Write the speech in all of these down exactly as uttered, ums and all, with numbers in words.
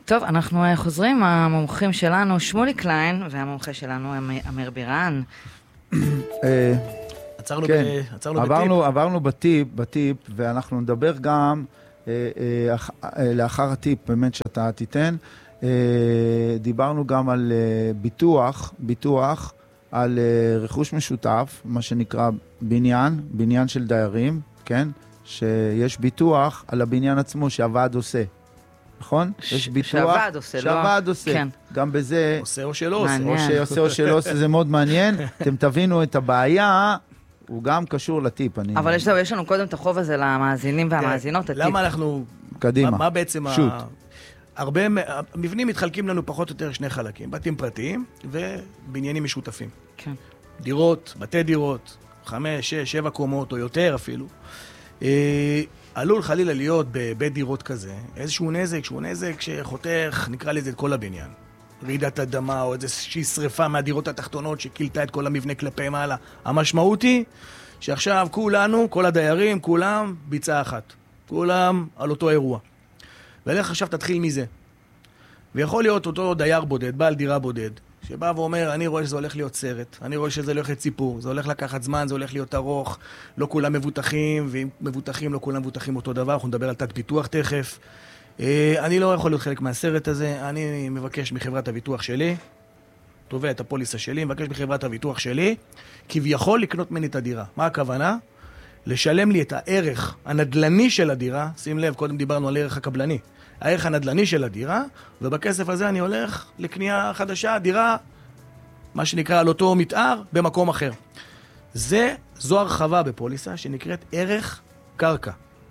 טוב, אנחנו חוזרים, המומחים שלנו, שמולי קליין, והמומחה שלנו, אמיר בירן. עצרנו כן, ב- עצרנו עברנו, בטיפ. עברנו בטיפ, בטיפ, ואנחנו נדבר גם אה, אה, אח- אה, לאחר הטיפ, באמת שאתה תיתן. אה, דיברנו גם על אה, ביטוח, ביטוח על אה, רכוש משותף, מה שנקרא בניין, בניין של דיירים, כן? שיש ביטוח על הבניין עצמו שהוועד עושה. נכון? ש- יש ביטוח שהוועד עושה, לא- שהוועד עושה. כן. גם בזה, עושה או שלא עושה. מעניין. או שעושה או שלא עושה, זה מאוד מעניין. אתם תבינו את הבעיה, הוא גם קשור לטיפ. אני... אבל יש, יש לנו קודם את החוב הזה למאזינים והמאזינות. הטיפ. למה אנחנו... קדימה. מה, מה בעצם... שוט. ה... הרבה... מ- המבנים מתחלקים לנו פחות או יותר שני חלקים. בתים פרטיים ובניינים משותפים. כן. דירות, בתי דירות, חמש, שש, שבע קומות או יותר אפילו. אה, עלול חלילה להיות בבית דירות כזה, איזשהו נזק, שהוא נזק שחותך, נקרא לזה את כל הבניין. רעידת אדמה או איזושהי שריפה מהדירות התחתונות שקילתה את כל המבנה כלפי מעלה. המשמעות היא שעכשיו כולנו, כל הדיירים, כולם ביצה אחת. כולם על אותו אירוע. ולך עכשיו תתחיל מזה. ויכול להיות אותו דייר בודד, בעל דירה בודד, שבא ואומר, אני רואה שזה הולך להיות סרט, אני רואה שזה הולך להיות סיפור, זה הולך לקחת זמן, זה הולך להיות ארוך, לא כולם מבוטחים, ואם מבוטחים, לא כולם מבוטחים אותו דבר, אנחנו נדבר על תת ביטוח תכף. אני לא יכול להיות חלק מהסרט הזה, אני מבקש מחברת הביטוח שלי, תובע את הפוליסה שלי, מבקש מחברת הביטוח שלי, כביכול לקנות ממני את הדירה. מה הכוונה? לשלם לי את הערך הנדלני של הדירה, שים לב, קודם דיברנו על ערך הקבלני, הערך הנדלני של הדירה, ובכסף הזה אני הולך לקנייה חדשה, דירה, מה שנקרא על אותו מתאר, במקום אחר. זה, זו הרחבה בפוליסה שנקראת ערך קרקע.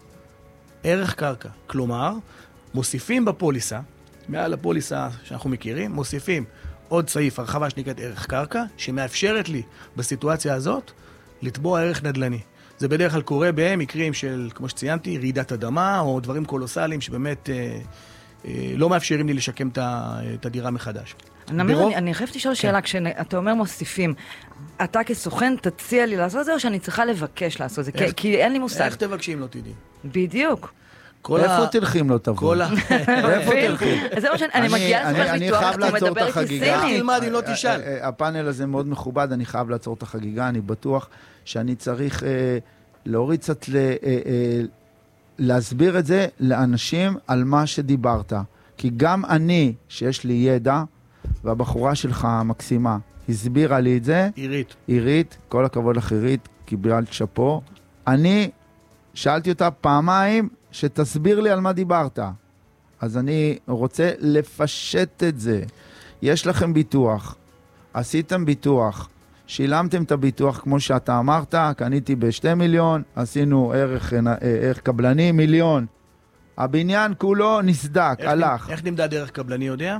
ערך קרקע. כלומר, מוסיפים בפוליסה, מעל הפוליסה שאנחנו מכירים, מוסיפים עוד סעיף, הרחבה שנקראת ערך קרקע, שמאפשרת לי בסיטואציה הזאת לתבוע ערך נדלני. זה בדרך כלל קורה במקרים של, כמו שציינתי, רעידת אדמה או דברים קולוסליים שבאמת אה, אה, לא מאפשרים לי לשקם את, ה, את הדירה מחדש. נמיר, ברוב... אני, אני חייבת לשאול שאלה, כשאתה אומר מוסיפים, אתה כסוכן תציע לי לעשות זה או שאני צריכה לבקש לעשות זה? איך, כי, כי אין לי מושג. איך תבקשים לא תדעי? בדיוק. איפה תלכים לא תבוא? כל ה... איפה תלכים? זה מה שאני מגיעה לסוכן ביטוח, חייב אתה לעצור מדבר את איתי החגיגה. סינית. תלמד אם לא תשאל. הפאנל הזה מאוד מכובד, אני חייב לעצור את החגיגה, אני בטוח שאני צריך אה, להוריד קצת, ל, אה, אה, להסביר את זה לאנשים על מה שדיברת. כי גם אני, שיש לי ידע, והבחורה שלך המקסימה, הסבירה לי את זה. עירית. עירית, כל הכבוד לך עירית, קיבלת שפו. אני שאלתי אותה פעמיים, שתסביר לי על מה דיברת. אז אני רוצה לפשט את זה. יש לכם ביטוח, עשיתם ביטוח, שילמתם את הביטוח כמו שאתה אמרת, קניתי בשתי מיליון, עשינו ערך, ערך קבלני מיליון. הבניין כולו נסדק, איך הלך. נמד, איך נמדד ערך קבלני יודע?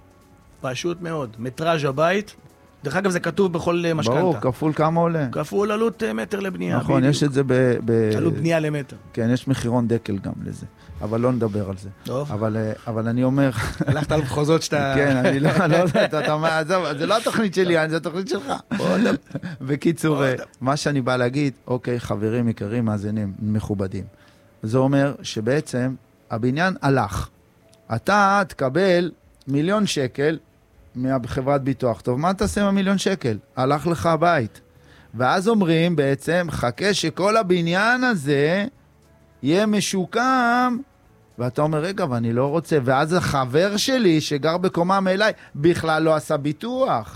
פשוט מאוד. מטראז' הבית, דרך אגב זה כתוב בכל משכנתה. ברור, כפול כמה עולה. כפול עלות מטר לבנייה. נכון, בדיוק. יש את זה ב... ב... עלות בנייה למטר. כן, יש מחירון דקל גם לזה. אבל לא נדבר על זה. טוב. אבל, אבל אני אומר... הלכת על מחוזות שאתה... כן, אני לא... לא, אתה אומר, זה לא התוכנית שלי, זה התוכנית שלך. בקיצור, מה שאני בא להגיד, אוקיי, חברים יקרים, מאזינים, מכובדים. זה אומר שבעצם הבניין הלך. אתה תקבל מיליון שקל מחברת ביטוח. טוב, מה תעשה עם המיליון שקל? הלך לך הבית. ואז אומרים בעצם, חכה שכל הבניין הזה יהיה משוקם, ואתה אומר, רגע, ואני לא רוצה. ואז החבר שלי שגר בקומה מאליי, בכלל לא עשה ביטוח.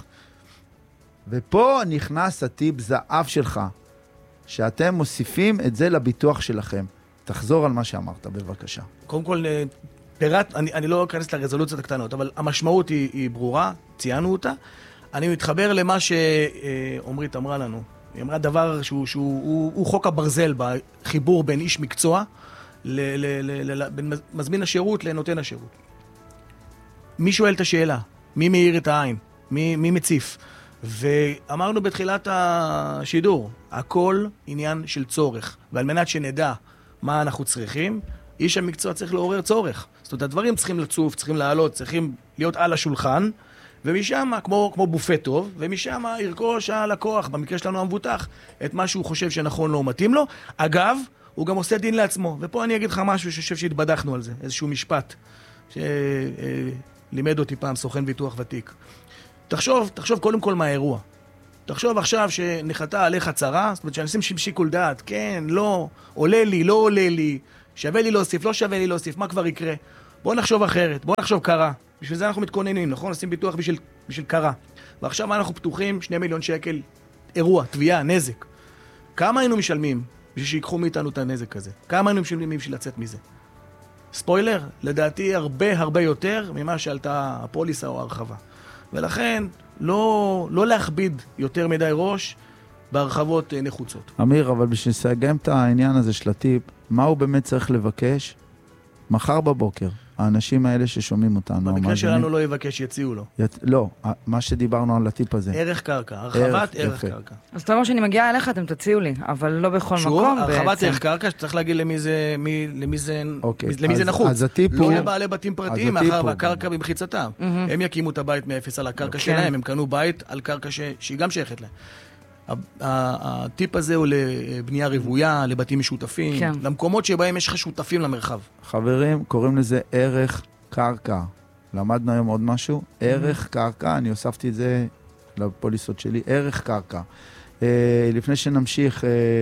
ופה נכנס הטיפ זהב שלך, שאתם מוסיפים את זה לביטוח שלכם. תחזור על מה שאמרת, בבקשה. קודם כל, פירט, אני, אני לא אכנס לרזולוציות הקטנות, אבל המשמעות היא, היא ברורה, ציינו אותה. אני מתחבר למה שעומרית אמרה לנו. היא אמרה דבר שהוא, שהוא הוא, הוא חוק הברזל בחיבור בין איש מקצוע, ל, ל, ל, ל, בין מזמין השירות לנותן השירות. מי שואל את השאלה? מי מאיר את העין? מי, מי מציף? ואמרנו בתחילת השידור, הכל עניין של צורך. ועל מנת שנדע מה אנחנו צריכים, איש המקצוע צריך לעורר צורך. זאת אומרת, הדברים צריכים לצוף, צריכים לעלות, צריכים להיות על השולחן, ומשם, כמו, כמו בופה טוב, ומשם ירכוש הלקוח, במקרה שלנו המבוטח, את מה שהוא חושב שנכון לא מתאים לו. אגב, הוא גם עושה דין לעצמו. ופה אני אגיד לך משהו שחושב שהתבדחנו על זה, איזשהו משפט. שלימד אותי פעם סוכן ביטוח ותיק. תחשוב, תחשוב קודם כל מה האירוע. תחשוב עכשיו שנחתה עליך צרה, זאת אומרת שאנשים שיקול דעת, כן, לא, עולה לי, לא עולה לי, שווה לי להוסיף, לא שווה לי להוסיף, מה כבר יקרה? בוא נחשוב אחרת, בוא נחשוב קרה. בשביל זה אנחנו מתכוננים, נכון? עושים ביטוח בשביל, בשביל קרה. ועכשיו אנחנו פתוחים, שני מיליון שקל, אירוע, תביעה, נזק. כמה היינו משלמים בשביל שיקחו מאיתנו את הנזק הזה? כמה היינו משלמים בשביל לצאת מזה? ספוילר, לדעתי הרבה הרבה יותר ממה שעלתה הפוליסה או ההרחבה. ולכן, לא, לא להכביד יותר מדי ראש בהרחבות נחוצות. אמיר, אבל בשביל לסיים את העניין הזה של הטיפ, מה הוא באמת צריך לבקש מחר בבוקר? האנשים האלה ששומעים אותנו. במקרה שלנו לא יבקש, יציעו לו. ית... לא, מה שדיברנו על הטיפ הזה. ערך קרקע, הרחבת ערך יפה. קרקע. אז אתה אומר שאני מגיעה אליך, אתם תציעו לי, אבל לא בכל שוב, מקום הרחבת בעצם. ערך קרקע, שצריך להגיד למי זה, מי, למי זה, אוקיי. למי אז, זה נחוץ. אז הטיפ לא הוא... לבעלי בתים פרטיים, מאחר והקרקע במחיצתם. Mm-hmm. הם יקימו את הבית מאפס על הקרקע כן. שלהם, הם קנו בית על קרקע ש... שהיא גם שייכת להם. הטיפ הזה הוא לבנייה רוויה, לבתים משותפים, כן. למקומות שבהם יש לך שותפים למרחב. חברים, קוראים לזה ערך קרקע. למדנו היום עוד משהו? ערך קרקע, אני הוספתי את זה לפוליסות שלי, ערך קרקע. אה, לפני שנמשיך,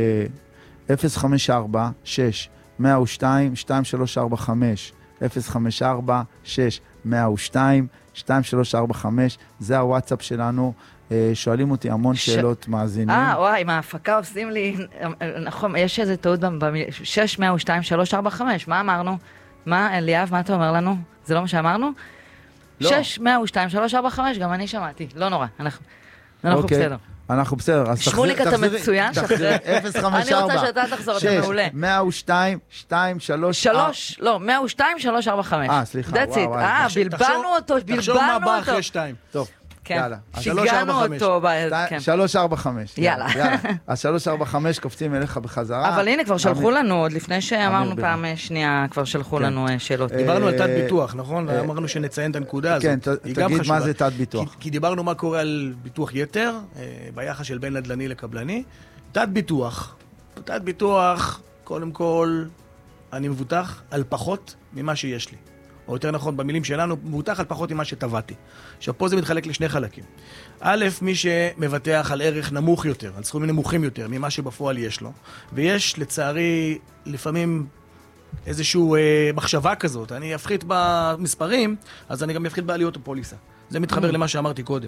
אה, אפס חמש ארבע שש מאה ושתיים שתיים שלוש ארבע חמש, אפס חמש ארבע שש מאה ושתיים שתיים שלוש ארבע חמש, זה הוואטסאפ שלנו. אה, שואלים אותי המון ש... שאלות מאזינים. אה, וואי, עם ההפקה עושים לי, נכון, יש איזה טעות במילה, שש מאה ושתיים שלוש ארבע חמש, מה אמרנו? מה, אליאב, מה אתה אומר לנו? זה לא מה שאמרנו? לא. שש מאה ושתיים שלוש ארבע חמש, גם אני שמעתי, לא נורא, אנחנו, אנחנו אוקיי. בסדר. אנחנו בסדר, אז שמוליק, אתה תחזרי- מצוין, תחזרי, שחרר. אפס חמש אני ארבע רוצה שאתה תחזור, זה מעולה. שש מאה ושתיים שתיים שלוש שלוש, לא, מאה ושתיים שלוש ארבע חמש. אה, סליחה, That's וואו, it. וואו. אה, תחשוב- בלבלנו אותו, תחשוב מה בלבלנו בא אותו. אחרי שתיים. טוב, כן, יאללה. אז שלוש, שיגענו ארבע, חמש. אותו. ב- כן. שלוש ארבע חמש. יאללה. אז שלוש ארבע חמש קופצים אליך בחזרה. אבל הנה, כבר שלחו אמיר- לנו, עוד לפני שאמרנו אמיר פעם שנייה, כבר שלחו כן. לנו אה, שאלות. אה, דיברנו על תת ביטוח, נכון? אמרנו שנציין את הנקודה הזאת. כן, ת- היא גם תגיד חשובה. מה זה תת ביטוח. כי, כי דיברנו מה קורה על ביטוח יתר, אה, ביחס של בין נדל"ני לקבלני. תת ביטוח. תת ביטוח, קודם כל, אני מבוטח על פחות ממה שיש לי. או יותר נכון, במילים שלנו, מבוטח על פחות ממה שטבעתי. עכשיו, פה זה מתחלק לשני חלקים. א', מי שמבטח על ערך נמוך יותר, על סכומים נמוכים יותר ממה שבפועל יש לו, ויש, לצערי, לפעמים איזושהי אה, מחשבה כזאת, אני אפחית במספרים, אז אני גם אפחית בעליות הפוליסה. זה מתחבר למה שאמרתי קודם.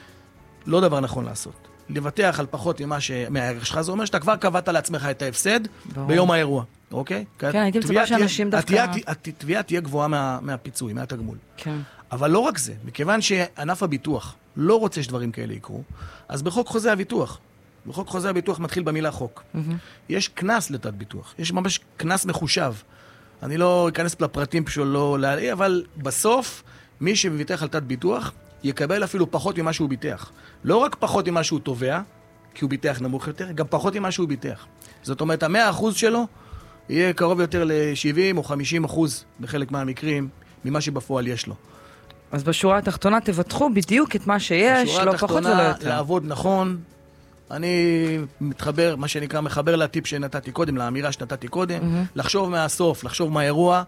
לא דבר נכון לעשות. לבטח על פחות ממה ש... מהערך שלך, זה אומר שאתה כבר קבעת לעצמך את ההפסד ברור. ביום האירוע, אוקיי? כן, הייתי מצפה שאנשים דווקא- התביעה תהיה גבוהה מה, מהפיצוי, מהתגמול. כן. אבל לא רק זה, מכיוון שענף הביטוח לא רוצה שדברים כאלה יקרו, אז בחוק חוזה הביטוח, בחוק חוזה הביטוח מתחיל במילה חוק. יש כנס לתת ביטוח, יש ממש כנס מחושב. אני לא אכנס לפרטים פשוט לא להעלי, אבל בסוף מי שביטח על תת ביטוח יקבל אפילו פחות ממה שהוא ביטח. לא רק פחות ממה שהוא תובע, כי הוא ביטח נמוך יותר, גם פחות ממה שהוא ביטח. זאת אומרת, המאה אחוז שלו יהיה קרוב יותר ל-שבעים או חמישים אחוז בחלק מהמקרים ממה שבפועל יש לו. אז בשורה התחתונה תבטחו בדיוק את מה שיש, בשורה לא פחות ולא התחתונה, יותר. לעבוד נכון. אני מתחבר, מה שנקרא, מחבר לטיפ שנתתי קודם, לאמירה שנתתי קודם, mm-hmm. לחשוב מהסוף, לחשוב מהאירוע,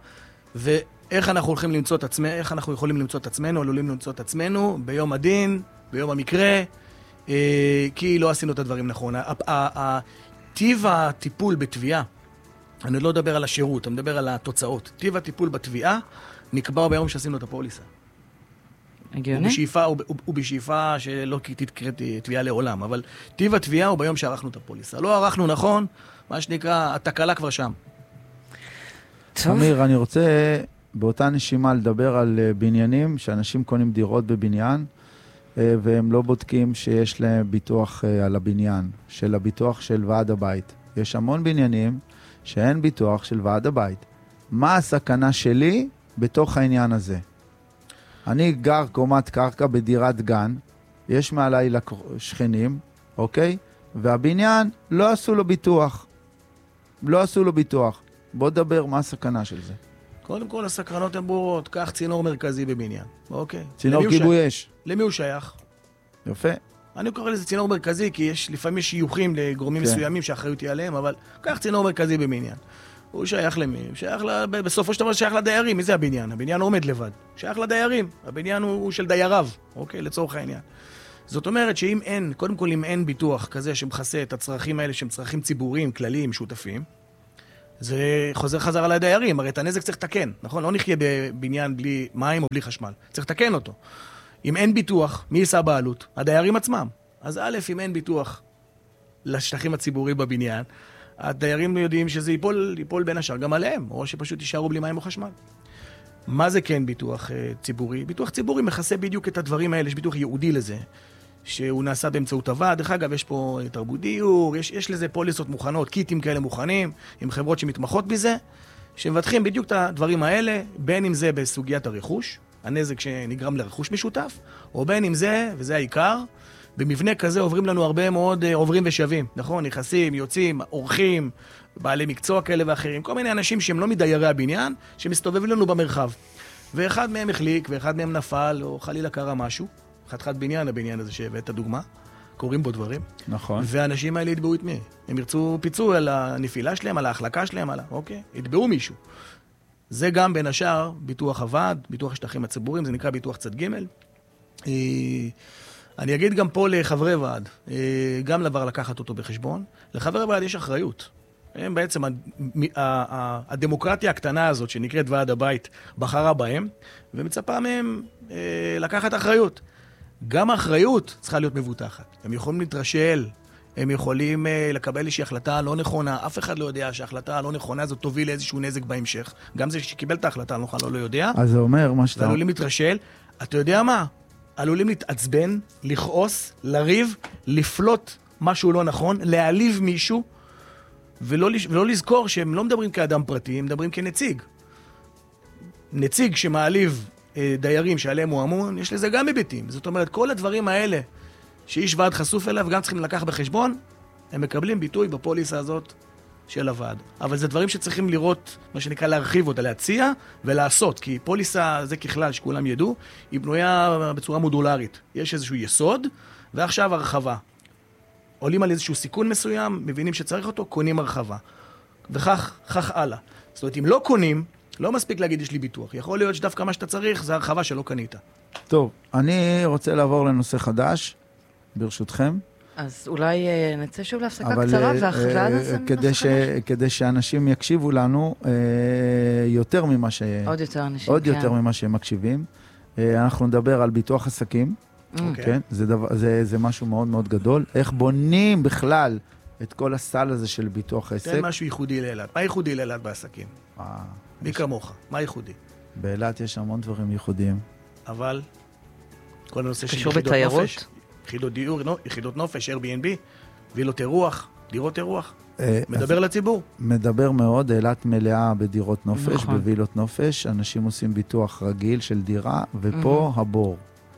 ואיך אנחנו הולכים למצוא את עצמנו, איך אנחנו יכולים למצוא את עצמנו, עלולים למצוא את עצמנו, ביום הדין, ביום המקרה, אה, כי לא עשינו את הדברים נכון. טיב הטיפול בתביעה, אני לא מדבר על השירות, אני מדבר על התוצאות. טיב הטיפול בתביעה נקבע ביום שעשינו את הפוליסה. הגיוני? ובשאיפה, ובשאיפה שלא תתקרא תביעה לעולם, אבל טיב התביעה הוא ביום שערכנו את הפוליסה. לא ערכנו נכון, מה שנקרא, התקלה כבר שם. טוב. אמיר, אני רוצה באותה נשימה לדבר על בניינים, שאנשים קונים דירות בבניין, והם לא בודקים שיש להם ביטוח על הבניין, של הביטוח של ועד הבית. יש המון בניינים שאין ביטוח של ועד הבית. מה הסכנה שלי בתוך העניין הזה? אני גר קומת קרקע בדירת גן, יש מעליי שכנים, אוקיי? והבניין לא עשו לו ביטוח. לא עשו לו ביטוח. בוא דבר מה הסכנה של זה. קודם כל, הסקרנות הן ברורות. קח צינור מרכזי בבניין, אוקיי? צינור כיבוי אש. למי הוא שייך? יפה. אני קורא לזה צינור מרכזי, כי יש לפעמים יש שיוכים לגורמים כן. מסוימים שהאחריות היא עליהם, אבל קח צינור מרכזי בבניין. הוא שייך למי? הוא שייך, ל... בסופו של דבר שייך לדיירים. מי זה הבניין? הבניין עומד לבד. שייך לדיירים. הבניין הוא, הוא של דייריו, אוקיי? לצורך העניין. זאת אומרת שאם אין, קודם כל אם אין ביטוח כזה שמכסה את הצרכים האלה שהם צרכים ציבוריים, כלליים, שותפים, זה חוזר חזר על הדיירים. הרי את הנזק צריך לתקן, נכון? לא נחיה בבניין בלי מים או בלי חשמל. צריך לתקן אותו. אם אין ביטוח, מי יישא בעלות? הדיירים עצמם. אז א', אם אין ביטוח לשטחים הציבוריים בבניין, הדיירים יודעים שזה ייפול, ייפול בין השאר גם עליהם, או שפשוט יישארו בלי מים או חשמל. מה זה כן ביטוח uh, ציבורי? ביטוח ציבורי מכסה בדיוק את הדברים האלה, יש ביטוח ייעודי לזה, שהוא נעשה באמצעות הוועד. דרך אגב, יש פה תרבות דיור, יש, יש לזה פוליסות מוכנות, קיטים כאלה מוכנים, עם חברות שמתמחות בזה, שמבטחים בדיוק את הדברים האלה, בין אם זה בסוגיית הרכוש, הנזק שנגרם לרכוש משותף, או בין אם זה, וזה העיקר, במבנה כזה עוברים לנו הרבה מאוד עוברים ושווים, נכון? נכנסים, יוצאים, אורחים, בעלי מקצוע כאלה ואחרים, כל מיני אנשים שהם לא מדיירי הבניין, שמסתובבים לנו במרחב. ואחד מהם החליק, ואחד מהם נפל, או חלילה קרה משהו. חתיכת בניין, הבניין הזה שהבאת הדוגמה, קוראים בו דברים. נכון. והאנשים האלה יתבעו את מי? הם ירצו פיצוי על הנפילה שלהם, על ההחלקה שלהם, על ה... אוקיי? יתבעו מישהו. זה גם בין השאר ביטוח הוועד, ביטוח השטחים הציבוריים, זה נקרא ביטוח צד ג'. אני אגיד גם פה לחברי ועד, גם לבר לקחת אותו בחשבון. לחברי ועד יש אחריות. הם בעצם, הדמוקרטיה הקטנה הזאת שנקראת ועד הבית בחרה בהם, ומצפה מהם לקחת אחריות. גם האחריות צריכה להיות מבוטחת. הם יכולים להתרשל, הם יכולים לקבל איזושהי החלטה לא נכונה. אף אחד לא יודע שההחלטה הלא נכונה הזאת תוביל לאיזשהו נזק בהמשך. גם זה שקיבל את ההחלטה הלא נכונה לא יודע. אז זה אומר מה שאתה... ועלולים להתרשל. אתה יודע מה? עלולים להתעצבן, לכעוס, לריב, לפלוט משהו לא נכון, להעליב מישהו, ולא, ולא לזכור שהם לא מדברים כאדם פרטי, הם מדברים כנציג. נציג שמעליב אה, דיירים שעליהם הוא אמון, יש לזה גם היבטים. זאת אומרת, כל הדברים האלה שאיש ועד חשוף אליו, גם צריכים לקח בחשבון, הם מקבלים ביטוי בפוליסה הזאת של הוועד. אבל זה דברים שצריכים לראות, מה שנקרא להרחיב אותה, להציע ולעשות, כי פוליסה, זה ככלל שכולם ידעו, היא בנויה בצורה מודולרית. יש איזשהו יסוד, ועכשיו הרחבה. עולים על איזשהו סיכון מסוים, מבינים שצריך אותו, קונים הרחבה. וכך, כך הלאה. זאת אומרת, אם לא קונים, לא מספיק להגיד יש לי ביטוח. יכול להיות שדווקא מה שאתה צריך, זה הרחבה שלא קנית. טוב, אני רוצה לעבור לנושא חדש, ברשותכם. אז אולי נצא שוב להפסקה קצרה, ואז כדי ש... כדי שאנשים יקשיבו לנו יותר ממה ש... עוד יותר אנשים, עוד יותר ממה שהם מקשיבים. אנחנו נדבר על ביטוח עסקים. כן, זה דבר, זה, זה משהו מאוד מאוד גדול. איך בונים בכלל את כל הסל הזה של ביטוח עסק? תן משהו ייחודי לאילת. מה ייחודי לאילת בעסקים? מי כמוך? מה ייחודי? באילת יש המון דברים ייחודיים. אבל כל הנושא של קשור יחידות בתיירות? נופש, יחידות דיור, יחידות נופש, Airbnb, וילות אירוח, דירות אירוח. מדבר לציבור. מדבר מאוד, אילת מלאה בדירות נופש, בווילות נופש. אנשים עושים ביטוח רגיל של דירה, ופה הבור.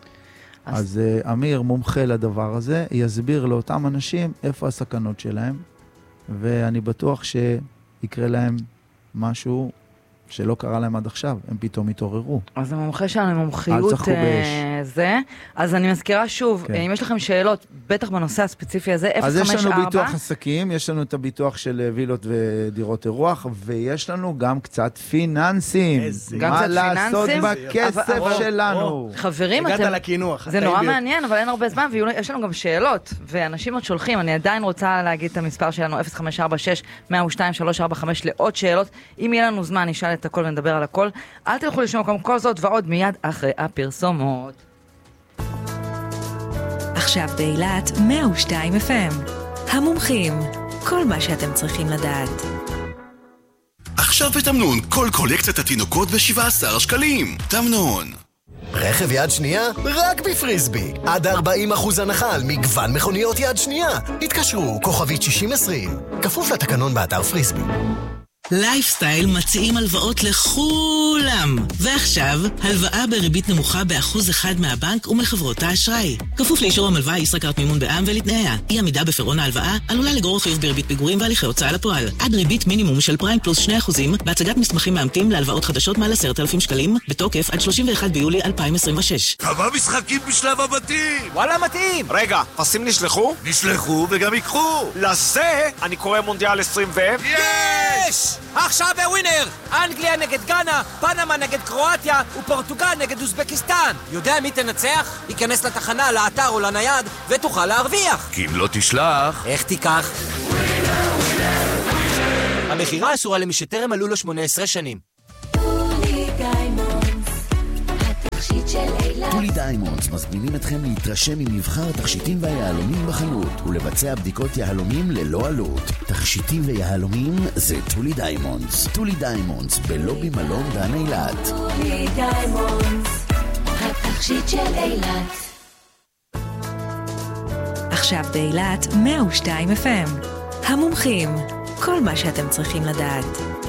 אז אמיר, מומחה לדבר הזה, יסביר לאותם אנשים איפה הסכנות שלהם, ואני בטוח שיקרה להם משהו שלא קרה להם עד עכשיו, הם פתאום התעוררו. אז המומחה שלנו, מומחיות זה. אז אני מזכירה שוב, אם יש לכם שאלות, בטח בנושא הספציפי הזה, אפס חמש ארבע. אז יש לנו ביטוח עסקים, יש לנו את הביטוח של וילות ודירות אירוח, ויש לנו גם קצת פיננסים. גם קצת פיננסים? מה לעשות בכסף שלנו? חברים, זה נורא מעניין, אבל אין הרבה זמן, ויש לנו גם שאלות, ואנשים עוד שולחים. אני עדיין רוצה להגיד את המספר שלנו, אפס חמש ארבע שש מאה ושתיים שלוש ארבע חמש, לעוד שאלות. אם יהיה לנו זמן, נשאל את הכל ונדבר על הכל. אל תלכו לשמוע כמו כל זאת ועוד מיד אחרי הפרסומות. עכשיו באילת מאה ושתיים אף אם. המומחים, כל מה שאתם צריכים לדעת. עכשיו בתמנון, כל קולקציית התינוקות ב-שבעה עשר שקלים. תמנון. רכב יד שנייה? רק בפריסבי. עד ארבעים אחוז הנחה על מגוון מכוניות יד שנייה. התקשרו, כוכבית שישים עשרים. כפוף לתקנון באתר פריסבי. לייפסטייל מציעים הלוואות לכולם. ועכשיו, הלוואה בריבית נמוכה באחוז אחד מהבנק ומחברות האשראי. כפוף לאישור המלווה ישראכרט מימון בע"מ ולתנאיה. אי עמידה בפירעון ההלוואה עלולה לגרור חיוב בריבית פיגורים והליכי הוצאה לפועל. עד ריבית מינימום של פריים פלוס שני אחוזים בהצגת מסמכים מאמתים להלוואות חדשות מעל עשרת אלפים שקלים, בתוקף עד שלושים ואחד ביולי אלפיים עשרים ושש. כמה משחקים בשלב הבתים! וואלה מתאים! רגע, פסים נשלחו? נשלחו וגם ייקחו! לזה אני קורא מונדיאל עשרים ו... יש! עכשיו בווינר! אנגליה נגד גאנה, פנמה נגד קרואטיה ופורטוגל נגד אוזבקיסטן. יודע מי תנצח? ייכנס לתחנה, לאתר או לנייד ותוכל להרוויח. כי אם לא תשלח... איך תיקח? המחירה אסורה למי שטרם מלאו לו שמונה עשרה שנים. טולי דיימונדס מזמינים אתכם להתרשם ממבחר התכשיטים והיהלומים בחנות ולבצע בדיקות יהלומים ללא עלות. תכשיטים ויהלומים זה טולי דיימונדס. טולי דיימונדס בלובי מלון דן אילת. טולי דיימונדס, התכשיט של אילת. עכשיו באילת מאה ושתיים אף אם. המומחים, כל מה שאתם צריכים לדעת.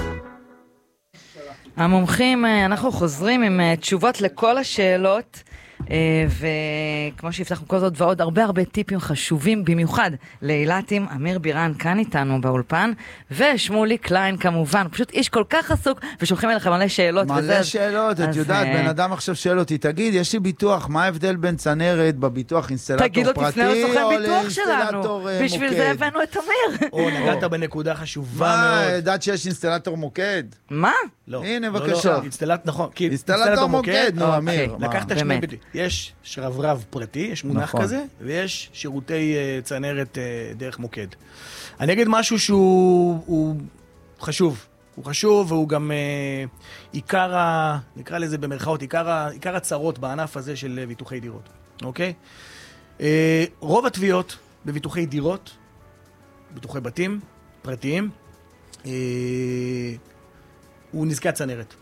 המומחים, אנחנו חוזרים עם תשובות לכל השאלות, וכמו שהבטחנו כל זאת ועוד הרבה הרבה טיפים חשובים, במיוחד לאילתים. אמיר בירן כאן איתנו באולפן, ושמולי קליין כמובן, פשוט איש כל כך עסוק, ושולחים אליכם מלא שאלות. מלא שאלות, את יודעת, בן אדם עכשיו שואל אותי, תגיד, יש לי ביטוח, מה ההבדל בין צנרת בביטוח אינסטלטור פרטי או לאינסטלטור מוקד? בשביל זה הבאנו את אמיר. או, נגעת בנקודה חשובה מאוד. מה, ידעת שיש אינסטלטור מוקד? מה? לא. הנה, בבקשה. נכון. אינסטלטור מוקד, נו, אמיר. לקחת שני ביטוי. יש שרברב פרטי, יש מונח כזה, ויש שירותי צנרת דרך מוקד. אני אגיד משהו שהוא חשוב. הוא חשוב, והוא גם עיקר, נקרא לזה במרכאות, עיקר הצרות בענף הזה של ביטוחי דירות. אוקיי? רוב התביעות בביטוחי דירות, ביטוחי בתים, פרטיים, הוא נזקי הצנרת.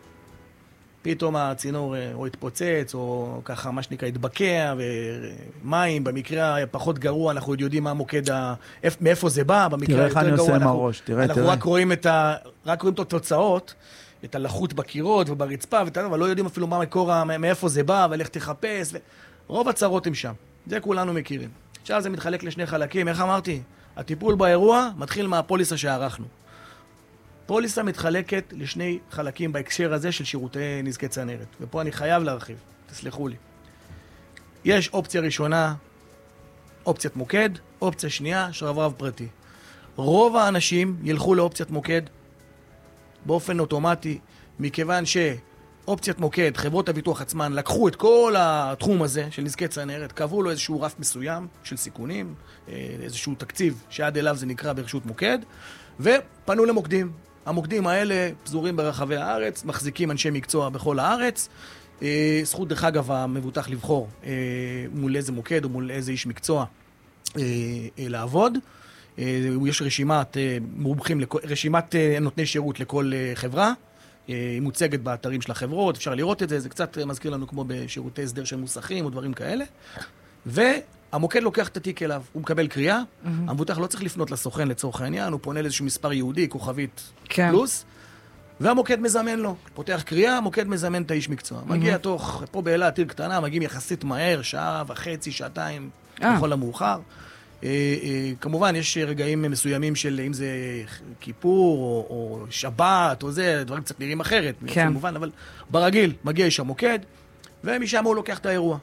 פתאום הצינור או התפוצץ, או ככה מה שנקרא התבקע, ומים, במקרה הפחות גרוע, אנחנו יודעים מה המוקד, מאיפה זה בא, במקרה יותר גרוע, אנחנו, אנחנו רק רואים את ה, רק רואים את התוצאות, את הלחות בקירות וברצפה, אבל לא יודעים אפילו מה מקור, מאיפה זה בא, ולך תחפש, רוב הצרות הם שם. זה כולנו מכירים. עכשיו זה מתחלק לשני חלקים, איך אמרתי? הטיפול באירוע מתחיל מהפוליסה שערכנו. פוליסה מתחלקת לשני חלקים בהקשר הזה של שירותי נזקי צנרת. ופה אני חייב להרחיב, תסלחו לי. יש אופציה ראשונה, אופציית מוקד, אופציה שנייה, שרברב פרטי. רוב האנשים ילכו לאופציית מוקד באופן אוטומטי, מכיוון שאופציית מוקד, חברות הביטוח עצמן, לקחו את כל התחום הזה של נזקי צנרת, קבעו לו איזשהו רף מסוים של סיכונים, איזשהו תקציב שעד אליו זה נקרא ברשות מוקד, ופנו למוקדים. המוקדים האלה פזורים ברחבי הארץ, מחזיקים אנשי מקצוע בכל הארץ. זכות דרך אגב המבוטח לבחור מול איזה מוקד או מול איזה איש מקצוע לעבוד. יש רשימת מומחים, רשימת נותני שירות לכל חברה. היא מוצגת באתרים של החברות, אפשר לראות את זה, זה קצת מזכיר לנו כמו בשירותי הסדר של מוסכים או דברים כאלה. והמוקד לוקח את התיק אליו, הוא מקבל קריאה, mm-hmm. המבוטח לא צריך לפנות לסוכן לצורך העניין, הוא פונה לאיזשהו מספר יהודי, כוכבית כן. פלוס, והמוקד מזמן לו. פותח קריאה, המוקד מזמן את האיש מקצוע. Mm-hmm. מגיע תוך, פה באילת, עיר קטנה, מגיעים יחסית מהר, שעה וחצי, שעתיים, לכל המאוחר. אה, אה, כמובן, יש רגעים מסוימים של אם זה כיפור או, או שבת או זה, דברים קצת נראים אחרת, כן. כמובן, אבל ברגיל מגיע איש המוקד, ומשם הוא לוקח את האירוע.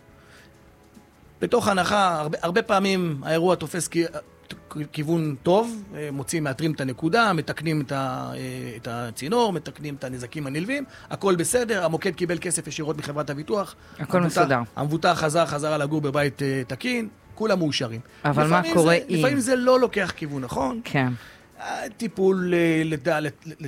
בתוך הנחה, הרבה, הרבה פעמים האירוע תופס כ... כיוון טוב, מוצאים, מאתרים את הנקודה, מתקנים את, ה... את הצינור, מתקנים את הנזקים הנלווים, הכל בסדר, המוקד קיבל כסף ישירות מחברת הביטוח. הכל המבוטח, מסודר. המבוטח חזר, חזרה לגור בבית תקין, כולם מאושרים. אבל מה קורה זה, אם? לפעמים זה לא לוקח כיוון, נכון? כן. הטיפול לדע...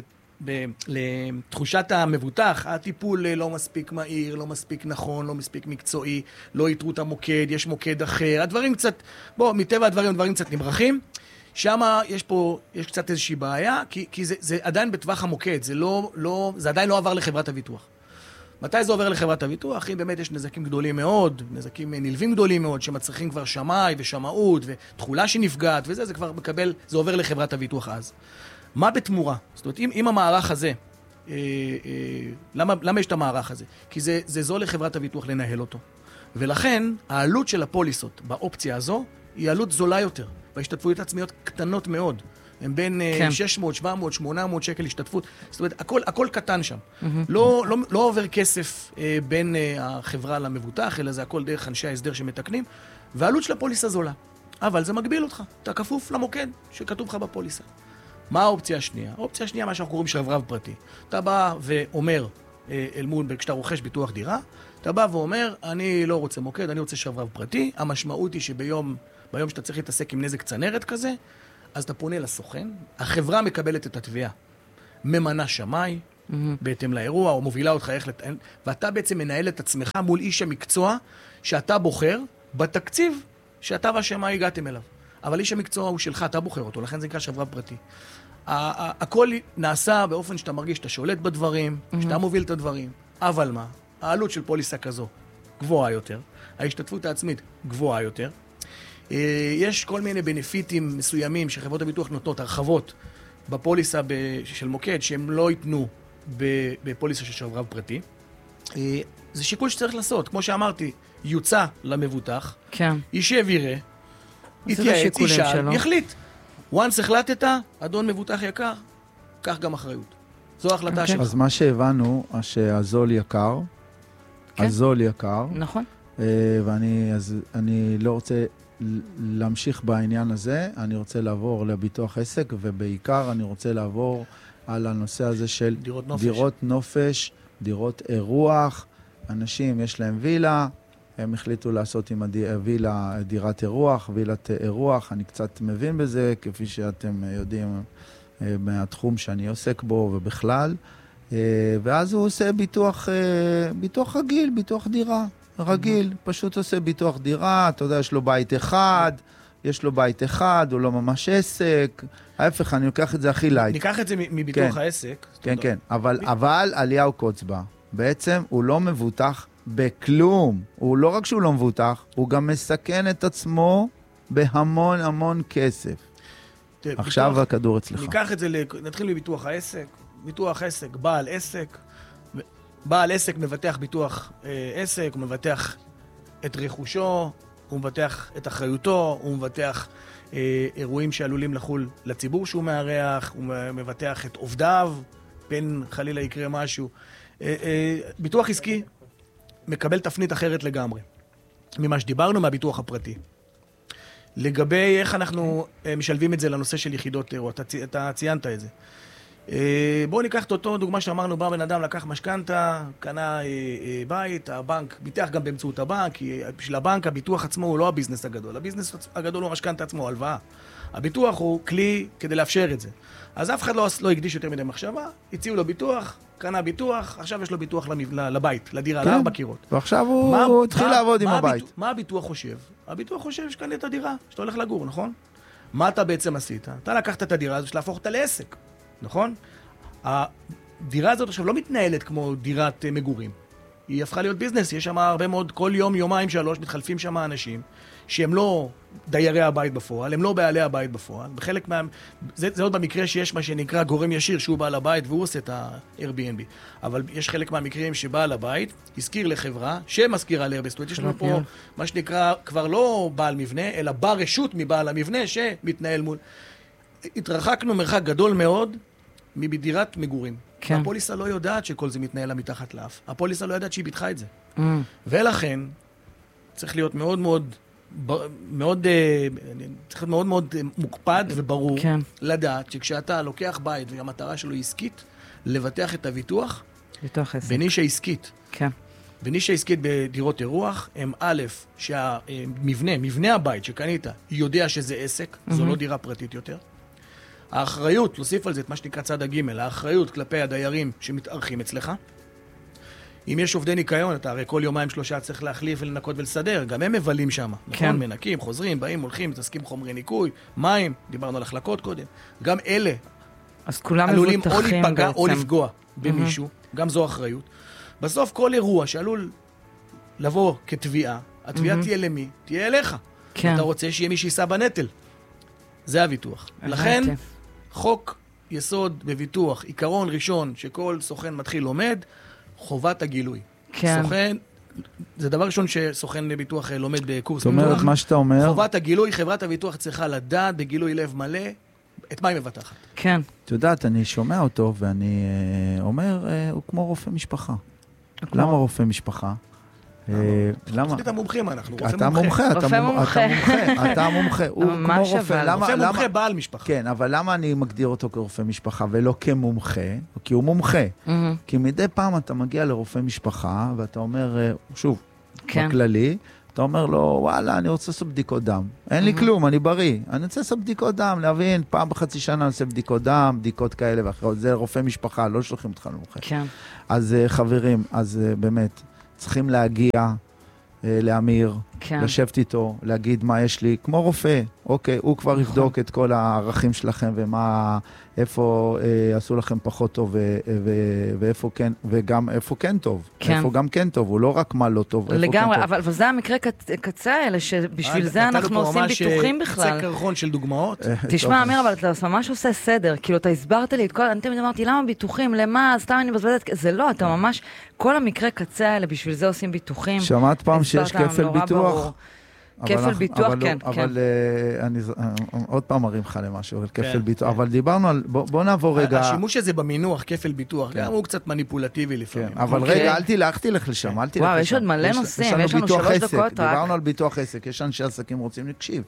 לתחושת המבוטח, הטיפול לא מספיק מהיר, לא מספיק נכון, לא מספיק מקצועי, לא יתרו את המוקד, יש מוקד אחר, הדברים קצת, בוא, מטבע הדברים, הדברים קצת נמרחים, שם יש פה, יש קצת איזושהי בעיה, כי, כי זה, זה עדיין בטווח המוקד, זה לא, לא, זה עדיין לא עבר לחברת הביטוח. מתי זה עובר לחברת הביטוח? אם באמת יש נזקים גדולים מאוד, נזקים נלווים גדולים מאוד, שמצריכים כבר שמאי ושמאות ותחולה שנפגעת וזה, זה כבר מקבל, זה עובר לחברת הביטוח אז. מה בתמורה? זאת אומרת, אם, אם המערך הזה, אה, אה, למה, למה יש את המערך הזה? כי זה, זה זול לחברת הביטוח לנהל אותו. ולכן, העלות של הפוליסות באופציה הזו, היא עלות זולה יותר. וההשתתפויות עצמיות קטנות מאוד. הם בין כן. שש מאות, שבע מאות, שמונה מאות שקל השתתפות. זאת אומרת, הכל, הכל קטן שם. Mm-hmm. לא, לא, לא עובר כסף אה, בין אה, החברה למבוטח, אלא זה הכל דרך אנשי ההסדר שמתקנים. והעלות של הפוליסה זולה. אבל זה מגביל אותך. אתה כפוף למוקד שכתוב לך בפוליסה. מה האופציה השנייה? האופציה השנייה, מה שאנחנו קוראים שרברב פרטי. אתה בא ואומר, אל מול, כשאתה רוכש ביטוח דירה, אתה בא ואומר, אני לא רוצה מוקד, אני רוצה שרברב פרטי. המשמעות היא שביום, ביום שאתה צריך להתעסק עם נזק צנרת כזה, אז אתה פונה לסוכן, החברה מקבלת את התביעה, ממנה שמאי, mm-hmm. בהתאם לאירוע, או מובילה אותך איך לטען, ואתה בעצם מנהל את עצמך מול איש המקצוע, שאתה בוחר בתקציב שאתה והשמאי הגעתם אליו. אבל איש המקצוע הוא שלך, אתה בוחר אותו, לכן זה נקרא שרברב פרטי. הכל נעשה באופן שאתה מרגיש שאתה שולט בדברים, mm-hmm. שאתה מוביל את הדברים, אבל מה? העלות של פוליסה כזו גבוהה יותר, ההשתתפות העצמית גבוהה יותר, יש כל מיני בנפיטים מסוימים שחברות הביטוח נותנות, הרחבות בפוליסה של מוקד, שהם לא ייתנו בפוליסה של שרברב פרטי. זה שיקול שצריך לעשות. כמו שאמרתי, יוצא למבוטח, כן. יישב יראה, יתייעץ, ישאל, יחליט. once החלטת, אדון מבוטח יקר, כך גם אחריות. זו ההחלטה שלך. אז מה שהבנו, שהזול יקר, הזול יקר. נכון. ואני אז אני לא רוצה להמשיך בעניין הזה, אני רוצה לעבור לביטוח עסק, ובעיקר אני רוצה לעבור על הנושא הזה של דירות נופש, דירות, נופש, דירות אירוח. אנשים יש להם וילה, הם החליטו לעשות עם הווילה דירת אירוח, וילת אירוח, אני קצת מבין בזה, כפי שאתם יודעים מהתחום שאני עוסק בו ובכלל, ואז הוא עושה ביטוח, ביטוח רגיל, ביטוח דירה. רגיל, פשוט עושה ביטוח דירה, אתה יודע, יש לו בית אחד, יש לו בית אחד, הוא לא ממש עסק, ההפך, אני לוקח את זה הכי לייט. ניקח את זה מביטוח העסק. כן, כן, אבל אליהו קוצבה, בעצם הוא לא מבוטח בכלום, הוא לא רק שהוא לא מבוטח, הוא גם מסכן את עצמו בהמון המון כסף. עכשיו הכדור אצלך. ניקח את זה, נתחיל מביטוח העסק, ביטוח עסק, בעל עסק, בעל עסק מבטח ביטוח אה, עסק, הוא מבטח את רכושו, הוא מבטח את אחריותו, הוא מבטח אה, אירועים שעלולים לחול לציבור שהוא מארח, הוא מבטח את עובדיו, בין חלילה יקרה משהו. אה, אה, ביטוח עסקי מקבל תפנית אחרת לגמרי, ממה שדיברנו מהביטוח הפרטי. לגבי איך אנחנו אה, משלבים את זה לנושא של יחידות אירוע, אתה, אתה ציינת את זה. בואו ניקח את אותו דוגמה שאמרנו, בא בן אדם לקח משכנתה, קנה בית, הבנק ביטח גם באמצעות הבנק, כי בשביל הבנק הביטוח עצמו הוא לא הביזנס הגדול, הביזנס הגדול הוא המשכנתה עצמו, הלוואה. הביטוח הוא כלי כדי לאפשר את זה. אז אף אחד לא, לא הקדיש יותר מדי מחשבה, הציעו לו ביטוח, קנה ביטוח, עכשיו יש לו ביטוח לבית, לדירה, לארבע קירות. ועכשיו הוא התחיל לעבוד עם הבית. מה הביטוח חושב? הביטוח חושב שקנה את הדירה, שאתה הולך לגור, נכון? מה אתה בעצם עשית? אתה לקחת את הדירה הזו של להפוך אותה לעסק. נכון? הדירה הזאת עכשיו לא מתנהלת כמו דירת מגורים. היא הפכה להיות ביזנס, יש שם הרבה מאוד, כל יום, יומיים, שלוש, מתחלפים שם אנשים שהם לא דיירי הבית בפועל, הם לא בעלי הבית בפועל. בחלק מה... זה, זה עוד במקרה שיש מה שנקרא גורם ישיר, שהוא בעל הבית והוא עושה את ה-Airbnb. אבל יש חלק מהמקרים שבעל הבית הזכיר לחברה, שמזכירה ל-Airbnb. זאת אומרת, יש לנו פה מה שנקרא כבר לא בעל מבנה, אלא בא רשות מבעל המבנה שמתנהל מול... התרחקנו מרחק גדול מאוד מדירת מגורים. כן. הפוליסה לא יודעת שכל זה מתנהל לה מתחת לאף. הפוליסה לא יודעת שהיא ביטחה את זה. Mm. ולכן, צריך להיות מאוד מאוד, מאוד, צריך להיות מאוד מאוד מוקפד וברור, כן. לדעת שכשאתה לוקח בית, והמטרה שלו היא עסקית, לבטח את הביטוח, בנישה עסקית. כן. בנישה עסקית בדירות אירוח, הם א', שהמבנה, מבנה הבית שקנית, יודע שזה עסק, mm-hmm. זו לא דירה פרטית יותר. האחריות, להוסיף על זה את מה שנקרא צד הג', האחריות כלפי הדיירים שמתארחים אצלך. אם יש עובדי ניקיון, אתה הרי כל יומיים שלושה צריך להחליף ולנקות ולסדר, גם הם מבלים שם, כן. נכון? מנקים, חוזרים, באים, הולכים, מתעסקים חומרי ניקוי, מים, דיברנו על החלקות קודם. גם אלה אז כולם עלולים או להיפגע או לפגוע במישהו, mm-hmm. גם זו אחריות. בסוף כל אירוע שעלול לבוא כתביעה, התביעה mm-hmm. תהיה למי? תהיה אליך. כן. אתה רוצה שיהיה מי שיסע בנטל. זה הביטוח. לכן, חוק יסוד בביטוח, עיקרון ראשון שכל סוכן מתחיל לומד, חובת הגילוי. כן. סוכן, זה דבר ראשון שסוכן לביטוח לומד בקורס ביטוח. זאת אומרת, מה שאתה אומר... חובת הגילוי, חברת הביטוח צריכה לדעת בגילוי לב מלא את מה היא מבטחת. כן. את יודעת, אני שומע אותו ואני אומר, הוא כמו רופא משפחה. למה רופא משפחה? למה? אתה מומחים, אנחנו רופא אתה מומחה. רופא מומחה. אתה מומחה. הוא כמו רופא. רופא מומחה בעל משפחה. כן, אבל למה אני מגדיר אותו כרופא משפחה ולא כמומחה? כי הוא מומחה. כי מדי פעם אתה מגיע לרופא משפחה, ואתה אומר, שוב, בכללי, אתה אומר לו, וואלה, אני רוצה לעשות בדיקות דם. אין לי כלום, אני בריא. אני רוצה לעשות בדיקות דם, להבין, פעם בחצי שנה אני עושה בדיקות דם, בדיקות כאלה ואחרות. זה רופא משפחה, לא שולחים אותך למומחה. כן. אז חברים, אז באמת, צריכים להגיע לאמיר, כן. לשבת איתו, להגיד מה יש לי, כמו רופא, אוקיי, הוא כבר נכון. יבדוק את כל הערכים שלכם, ומה, איפה אה, עשו לכם פחות טוב, ו, ו, ואיפה כן, וגם איפה כן טוב, כן. איפה גם כן טוב, הוא לא רק מה לא טוב, איפה לגמרי, כן אבל, אבל זה המקרה קצ... קצה האלה, שבשביל זה אנחנו עושים ביטוחים בכלל. קצה קרחון של דוגמאות. תשמע, אמיר, אבל אתה ממש עושה סדר, כאילו אתה הסברת לי את כל, אני תמיד אמרתי, למה ביטוחים, למה, סתם אני מבזבזת, זה לא, אתה ממש, כל המקרה קצה האלה, בשביל זה עושים ביטוחים. שמעת פעם שיש כפל ביטוח? כפל ביטוח, כן, אבל, כן. אבל אני עוד פעם מרים לך למשהו, אבל כפל ביטוח, אבל דיברנו על, בוא נעבור רגע. השימוש הזה במינוח, כפל ביטוח, גם הוא קצת מניפולטיבי לפעמים. אבל רגע, אל תלך, תלך לשם, אל תלך לשם. וואו, יש עוד מלא נושאים, יש לנו שלוש דקות רק. דיברנו על ביטוח עסק, יש אנשי עסקים רוצים להקשיב.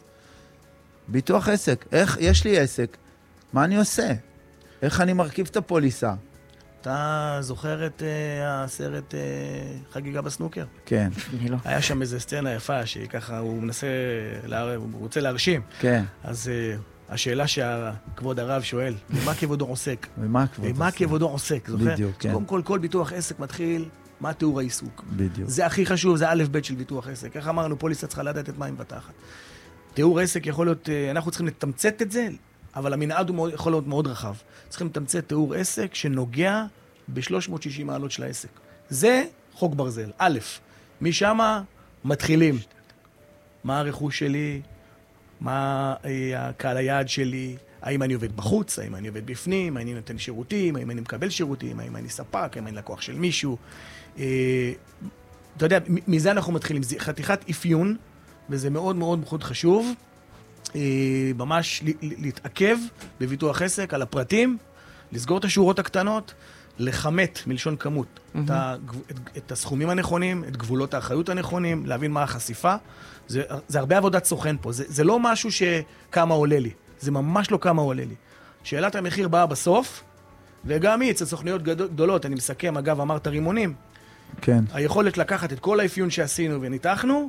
ביטוח עסק, איך, יש לי עסק, מה אני עושה? איך אני מרכיב את הפוליסה? אתה זוכר את הסרט חגיגה בסנוקר? כן. היה שם איזו סצנה יפה, שככה הוא מנסה, הוא רוצה להרשים. כן. אז השאלה שהכבוד הרב שואל, במה כבודו עוסק? במה כבודו עוסק? במה כבודו עוסק, זוכר? בדיוק, כן. קודם כל, כל ביטוח עסק מתחיל, מה תיאור העיסוק? בדיוק. זה הכי חשוב, זה א' ב' של ביטוח עסק. איך אמרנו, פוליסה צריכה לדעת את מה היא מבטחת. תיאור עסק יכול להיות, אנחנו צריכים לתמצת את זה, אבל המנעד הוא יכול להיות מאוד רחב. צריכים לתמצת תיאור עסק שנוגע ב-שלוש מאות ושישים מעלות של העסק. זה חוק ברזל. א', משם מתחילים. מה הרכוש שלי? מה הקהל היעד שלי? האם אני עובד בחוץ? האם אני עובד בפנים? האם אני נותן שירותים? האם אני מקבל שירותים? האם אני ספק? האם אני לקוח של מישהו? אתה יודע, מזה אנחנו מתחילים. זה חתיכת אפיון, וזה מאוד מאוד מאוד חשוב. ממש להתעכב בביטוח עסק על הפרטים, לסגור את השורות הקטנות, לחמת מלשון כמות mm-hmm. את, את, את הסכומים הנכונים, את גבולות האחריות הנכונים, להבין מה החשיפה. זה, זה הרבה עבודת סוכן פה. זה, זה לא משהו שכמה עולה לי. זה ממש לא כמה עולה לי. שאלת המחיר באה בסוף, וגם היא, אצל סוכניות גדולות, אני מסכם, אגב, אמרת רימונים. כן. היכולת לקחת את כל האפיון שעשינו וניתחנו,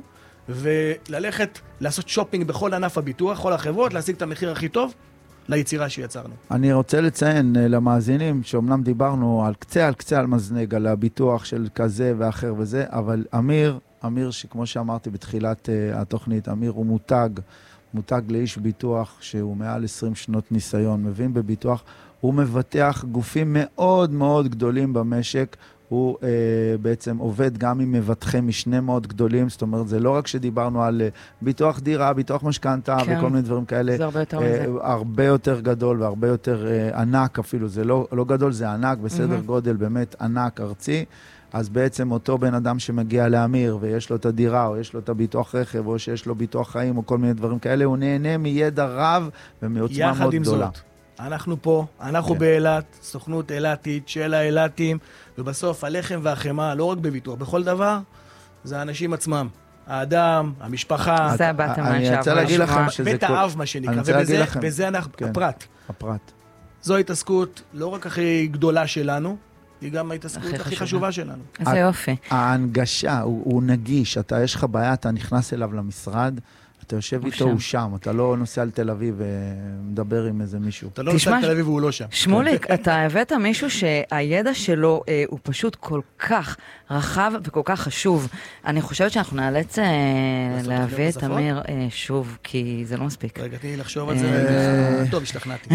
וללכת לעשות שופינג בכל ענף הביטוח, כל החברות, להשיג את המחיר הכי טוב ליצירה שיצרנו. אני רוצה לציין למאזינים שאומנם דיברנו על קצה על קצה על מזנג, על הביטוח של כזה ואחר וזה, אבל אמיר, אמיר שכמו שאמרתי בתחילת uh, התוכנית, אמיר הוא מותג, מותג לאיש ביטוח שהוא מעל עשרים שנות ניסיון, מבין בביטוח, הוא מבטח גופים מאוד מאוד גדולים במשק, הוא אה, בעצם עובד גם עם מבטחי משנה מאוד גדולים, זאת אומרת, זה לא רק שדיברנו על אה, ביטוח דירה, ביטוח משכנתה כן. וכל מיני דברים כאלה. זה הרבה יותר אה, מזה. הרבה יותר גדול והרבה יותר אה, ענק אפילו, זה לא, לא גדול, זה ענק, בסדר mm-hmm. גודל באמת ענק, ארצי. אז בעצם אותו בן אדם שמגיע לאמיר ויש לו את הדירה, או יש לו את הביטוח רכב, או שיש לו ביטוח חיים, או כל מיני דברים כאלה, הוא נהנה מידע רב ומעוצמה מאוד גדולה. יחד עם זאת. אנחנו פה, אנחנו כן. באילת, סוכנות אילתית של האילתים, ובסוף הלחם והחמה, לא רק בביטוח, בכל דבר, זה האנשים עצמם. האדם, המשפחה. זה הבת מה אני רוצה להגיד לכם שזה... בית האב, מה שנקרא, ובזה, בזה אנחנו, כן. הפרט. הפרט. זו ההתעסקות לא רק הכי גדולה שלנו, היא גם ההתעסקות הכי, הכי חשובה שלנו. איזה יופי. ההנגשה, הוא, הוא נגיש, אתה, יש לך בעיה, אתה נכנס אליו למשרד, אתה יושב איתו, הוא שם, אתה לא נוסע על תל אביב ומדבר עם איזה מישהו. אתה לא נוסע על תל אביב והוא לא שם. שמוליק, אתה הבאת מישהו שהידע שלו הוא פשוט כל כך רחב וכל כך חשוב. אני חושבת שאנחנו נאלץ להביא את אמיר שוב, כי זה לא מספיק. רגע, תני לחשוב על זה. טוב, השתכנעתי.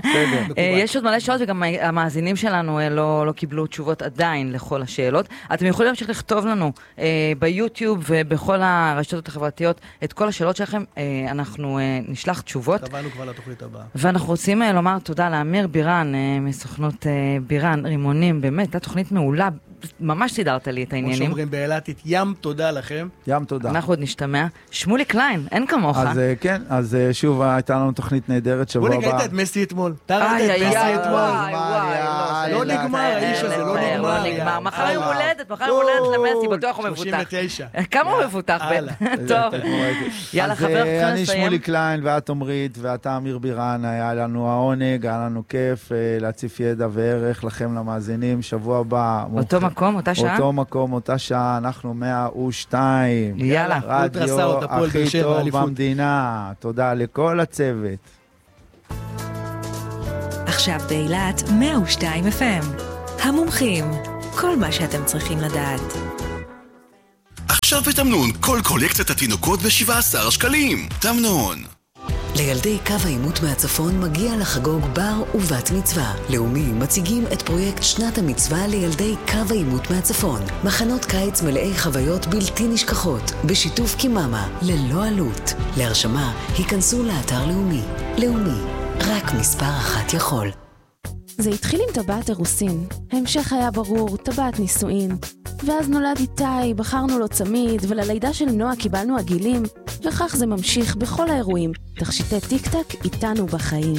יש עוד מלא שעות, וגם המאזינים שלנו לא קיבלו תשובות עדיין לכל השאלות. אתם יכולים להמשיך לכתוב לנו ביוטיוב ובכל הרשתות החברתיות את כל השאלות שלכם, אנחנו נשלח תשובות. קבענו כבר לתוכנית הבאה. ואנחנו רוצים לומר תודה לאמיר בירן, מסוכנות בירן, רימונים, באמת, התוכנית מעולה, ממש סידרת לי את העניינים. כמו שאומרים באילתית, ים תודה לכם. ים תודה. אנחנו עוד נשתמע. שמוליק קליין, אין כמוך. אז כן, אז שוב הייתה לנו תוכנית נהדרת שבוע הבא. שמוליק, היית את מסי אתמול. אתה ראית את מסי אתמול. וואי, וואי, לא נגמר, האיש הזה לא נגמר. מחר יום הולדת, מחר יום הולדת למסי, בטוח הוא מבוטח. שלושים ותשע. כמה הוא מבוטח? טוב. יאללה, חבר, צריכים לסיים. אני שמולי קליין ואת עומרית ואתה אמיר בירן, היה לנו העונג, היה לנו כיף להציף ידע וערך לכם למאזינים. שבוע הבא. אותו מקום, אותה שעה? אותו מקום, אותה שעה, אנחנו מאה ושתיים. יאללה. רדיו הכי טוב במדינה. תודה לכל הצוות. עכשיו באילת מאה ושתיים אף אם. המומחים, כל מה שאתם צריכים לדעת. עכשיו בתמנון, כל קולקציית התינוקות ב-שבעה עשר שקלים. תמנון. לילדי קו העימות מהצפון מגיע לחגוג בר ובת מצווה. לאומי מציגים את פרויקט שנת המצווה לילדי קו העימות מהצפון. מחנות קיץ מלאי חוויות בלתי נשכחות, בשיתוף קיממה, ללא עלות. להרשמה, היכנסו לאתר לאומי. לאומי, רק מספר אחת יכול. זה התחיל עם טבעת אירוסין. ההמשך היה ברור, טבעת נישואין. ואז נולד איתי, בחרנו לו צמיד, וללידה של נועה קיבלנו עגילים, וכך זה ממשיך בכל האירועים. תכשיטי טיק טק איתנו בחיים.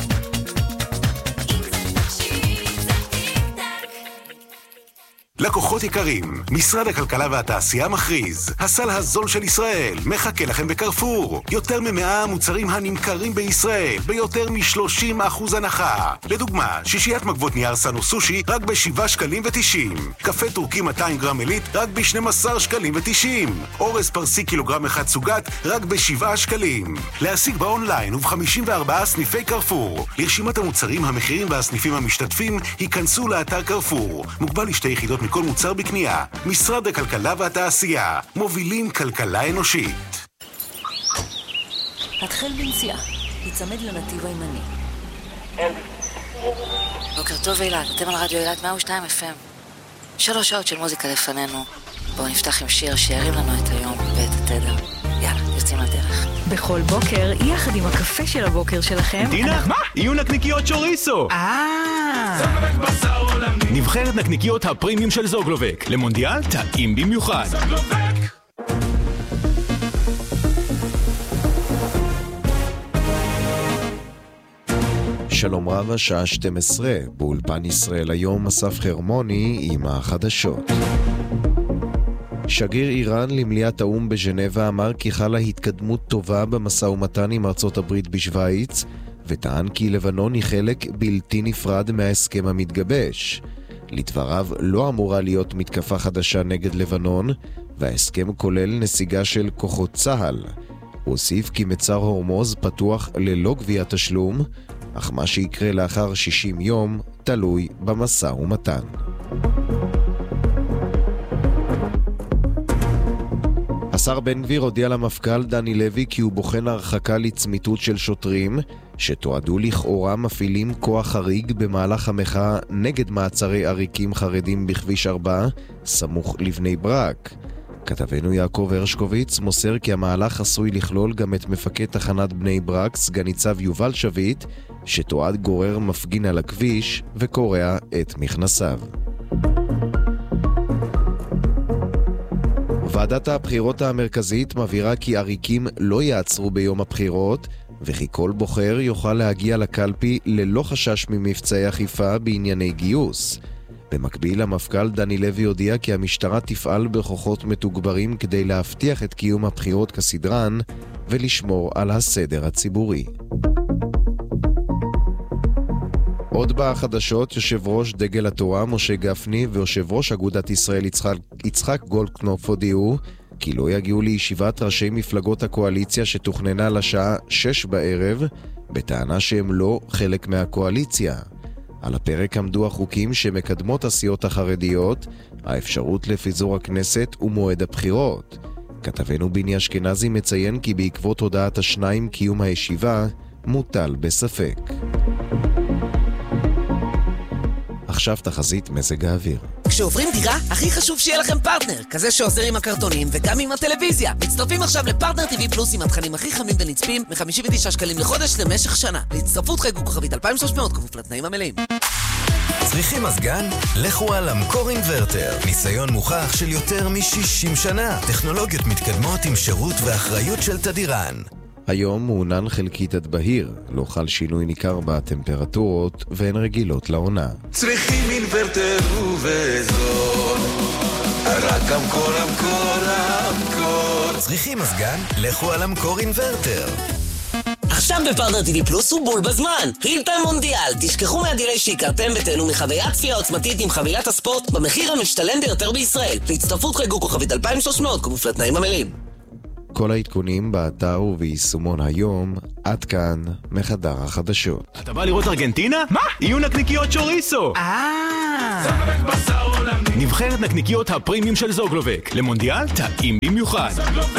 לקוחות יקרים, משרד הכלכלה והתעשייה מכריז, הסל הזול של ישראל מחכה לכם בקרפור. יותר ממאה מוצרים הנמכרים בישראל ביותר מ-שלושים אחוז הנחה. לדוגמה, שישיית מגבות נייר סנו סושי רק ב-שבעה שקלים ותשעים. קפה טורקי מאתיים גרם עילית רק ב-שנים עשר שקלים ותשעים. אורז פרסי קילוגרם אחד סוגת רק ב-שבעה שקלים. להשיג באונליין וב-חמישים וארבעה סניפי קרפור. לרשימת המוצרים, המחירים והסניפים המשתתפים, היכנסו לאתר קרפור. מוגבל לשתי יחידות כל מוצר בקנייה. משרד הכלכלה והתעשייה. מובילים כלכלה אנושית. התחל בנסיעה. יצמד לנתיב הימני. בוקר טוב אילת, אתם על רדיו אילת מאה ושתיים אף אם. שלוש שעות של מוזיקה לפנינו. בואו נפתח עם שיר שירים לנו את היום ואת התדר. יאללה, יוצאים לדרך. בכל בוקר, יחד עם הקפה של הבוקר שלכם... דינה, מה? יהיו נקניקיות צ'וריסו! אה! זוגלובק בשר עולמי. נבחרת נקניקיות הפרימיום של זוגלובק. למונדיאל, טעים במיוחד. זוגלובק! שלום רב, השעה שתים עשרה, באולפן ישראל היום, אסף חרמוני עם החדשות. שגריר איראן למליאת האום בז'נבה אמר כי חלה התקדמות טובה במשא ומתן עם ארצות הברית בשוויץ, וטען כי לבנון היא חלק בלתי נפרד מההסכם המתגבש. לדבריו לא אמורה להיות מתקפה חדשה נגד לבנון, וההסכם כולל נסיגה של כוחות צה"ל. הוא הוסיף כי מצר הורמוז פתוח ללא גביית תשלום, אך מה שיקרה לאחר שישים יום תלוי במשא ומתן. השר בן גביר הודיע למפכ"ל דני לוי כי הוא בוחן הרחקה לצמיתות של שוטרים שתועדו לכאורה מפעילים כוח חריג במהלך המחאה נגד מעצרי עריקים חרדים בכביש ארבע, סמוך לבני ברק. כתבנו יעקב הרשקוביץ מוסר כי המהלך עשוי לכלול גם את מפקד תחנת בני ברק, סגן ניצב יובל שביט, שתועד גורר מפגין על הכביש וקורע את מכנסיו. ועדת הבחירות המרכזית מבהירה כי עריקים לא יעצרו ביום הבחירות, וכי כל בוחר יוכל להגיע לקלפי ללא חשש ממבצעי אכיפה בענייני גיוס. במקביל, המפכ"ל דני לוי הודיע כי המשטרה תפעל בכוחות מתוגברים כדי להבטיח את קיום הבחירות כסדרן ולשמור על הסדר הציבורי. עוד בחדשות, יושב ראש דגל התורה משה גפני ויושב ראש אגודת ישראל יצחק, יצחק גולדקנופ הודיעו כי לא יגיעו לישיבת ראשי מפלגות הקואליציה שתוכננה לשעה שש בערב, בטענה שהם לא חלק מהקואליציה. על הפרק עמדו החוקים שמקדמות הסיעות החרדיות, האפשרות לפיזור הכנסת ומועד הבחירות. כתבנו ביני אשכנזי מציין כי בעקבות הודעת השניים קיום הישיבה מוטל בספק. עכשיו תחזית מזג האוויר. כשעוברים דירה, הכי חשוב שיהיה לכם פרטנר, כזה שעוזר עם הקרטונים וגם עם הטלוויזיה. מצטרפים עכשיו לפרטנר טיווי פלוס עם התכנים הכי חמים ונצפים מ-חמישים ותשעה שקלים לחודש למשך שנה. להצטרפות חייגו כוכבית אלפיים ושלוש מאות כפוף לתנאים המלאים. צריכים מזגן? לכו על אמקור אינברטר. ניסיון מוכח של יותר מ-שישים שנה. טכנולוגיות מתקדמות עם שירות ואחריות של תדירן. היום מעונן חלקית עד בהיר, לא חל שינוי ניכר בטמפרטורות והן רגילות לעונה. צריכים אינוורטר ובזול, רק המקור המקור המקור. צריכים מזגן? לכו על המקור אינוורטר. עכשיו בפרטנר טיווי פלוס הוא בול בזמן. הילטון מונדיאל, תשכחו מהדילי שהכרתם ותהנו מחוויית צפייה עוצמתית עם חבילת הספורט במחיר המשתלם ביותר בישראל. להצטרפות חייגו כוכבית אלפיים ושלוש מאות כפוף לתנאים המלאים. כל העדכונים באתר וביישומון היום. עד כאן מחדר החדשות. אתה בא לראות ארגנטינה? מה? יהיו נקניקיות שוריסו. נבחרת נקניקיות הפרימיום של זוגלובק למונדיאל טעים במיוחד.